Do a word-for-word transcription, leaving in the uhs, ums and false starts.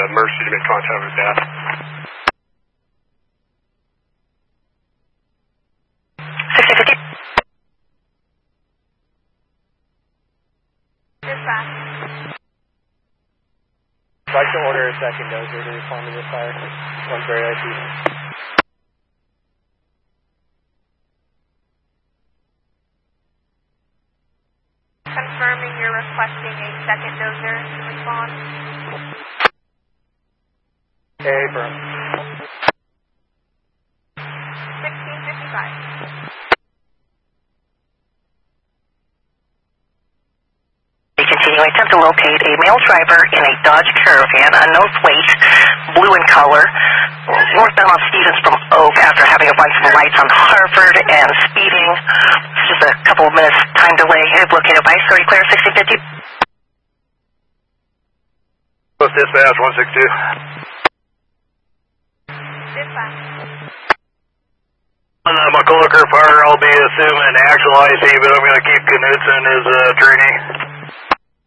Mercy to make contact with that. sixty fifty. Dispatch. I'd like to order a second dozer to respond to this fire. One's very I C. Confirming you're requesting a second dozer to respond. Okay, firm. sixteen fifty-five. Continuing, attempt to locate a male driver in a Dodge Caravan, unknown plate, blue in color, northbound on Stevens from Oak after having a bunch of lights on Harvard and speeding. Just a couple of minutes time delay. Have located a vice. Are you clear, sixteen fifty? What's dispatch, one six two. Dispatch. On the McCulloch fire, I'll be assuming actual I C, but I'm going to keep Knutson as uh, trainee.